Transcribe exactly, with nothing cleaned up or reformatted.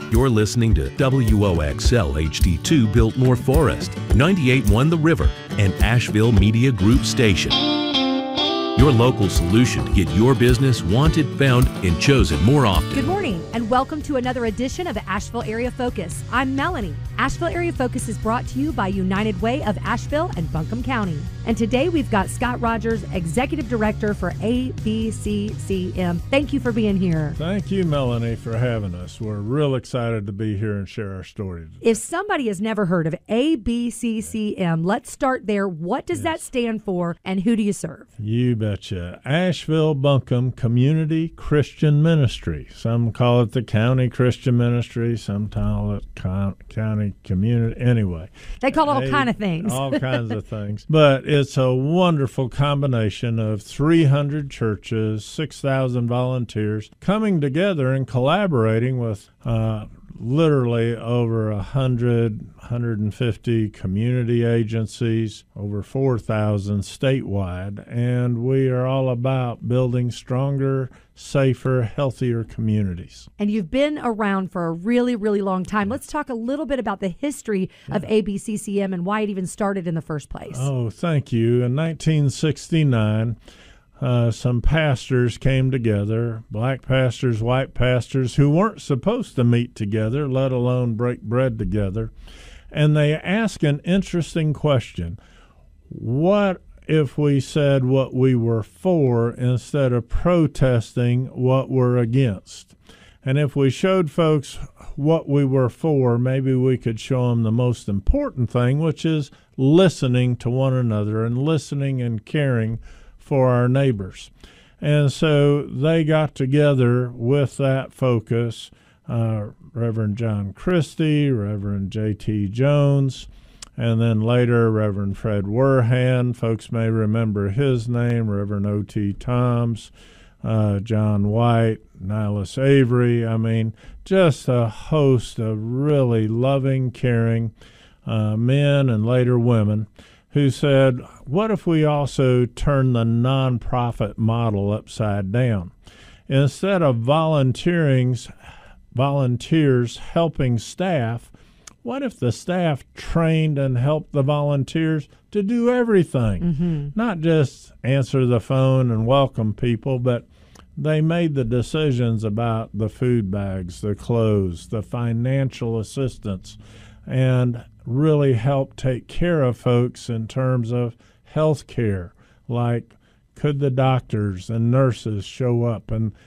You're listening to W O X L H D two Biltmore Forest, ninety-eight point one The River, and Asheville Media Group Station. Your local solution to get your business wanted, found, and chosen more often. Good morning, and welcome to another edition of Asheville Area Focus. I'm Melanie. Asheville Area Focus is brought to you by United Way of Asheville and Buncombe County. And today we've got Scott Rogers, Executive Director for A B C C M. Thank you for being here. Thank you, Melanie, for having us. We're real excited to be here and share our story today. If somebody has never heard of A B C C M, let's start there. What does yes. that stand for, and who do you serve? You betcha. Asheville Buncombe Community Christian Ministry. Some call it the County Christian Ministry. Some call it con- County Community. Anyway. They call it all a, kind of things. All kinds of things. But it's a wonderful combination of three hundred churches, six thousand volunteers coming together and collaborating with uh, literally over one hundred, one hundred fifty community agencies, over four thousand statewide, and we are all about building stronger, safer, healthier communities. And you've been around for a really, really long time. Let's talk a little bit about the history yeah. of A B C C M and why it even started in the first place. Oh, thank you. In nineteen sixty-nine, Uh, some pastors came together, black pastors, white pastors, who weren't supposed to meet together, let alone break bread together. And they asked an interesting question. What if we said what we were for instead of protesting what we're against? And if we showed folks what we were for, maybe we could show them the most important thing, which is listening to one another and listening and caring for our neighbors. And so they got together with that focus, uh, Reverend John Christie, Reverend J T Jones, and then later Reverend Fred Werhan. Folks may remember his name, Reverend O T Toms, uh, John White, Nihilus Avery. I mean, just a host of really loving, caring uh, men and later women who said, what if we also turn the nonprofit model upside down? Instead of volunteering, volunteers helping staff, what if the staff trained and helped the volunteers to do everything? Mm-hmm. Not just answer the phone and welcome people, but they made the decisions about the food bags, the clothes, the financial assistance, and really help take care of folks in terms of health care, like could the doctors and nurses show up and